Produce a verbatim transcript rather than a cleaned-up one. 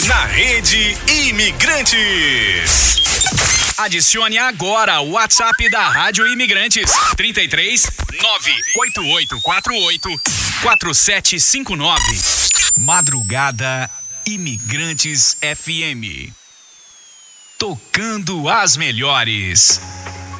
na Rede Imigrantes. Adicione agora o WhatsApp da Rádio Imigrantes. trinta e três, nove oito oito quatro oito, quatro sete cinco nove. Madrugada Imigrantes F M. Tocando as melhores.